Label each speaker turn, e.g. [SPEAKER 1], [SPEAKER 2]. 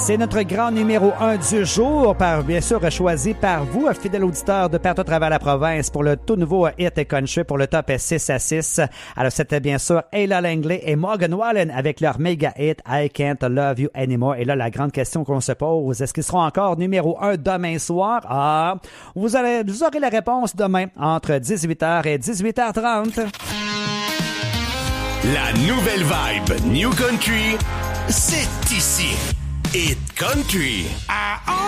[SPEAKER 1] C'est notre grand numéro 1 du jour, bien sûr choisi par vous, fidèles auditeurs de partout à travers la province, pour le tout nouveau Hit Country pour le top 6 à 6. Alors c'était bien sûr Ella Langley et Morgan Wallen avec leur méga hit I Can't Love You Anymore. Et là, la grande question qu'on se pose, est-ce qu'ils seront encore numéro 1 demain soir? Vous aurez la réponse demain entre 18h et 18h30.
[SPEAKER 2] La nouvelle vibe New Country, c'est ici. Hit Country.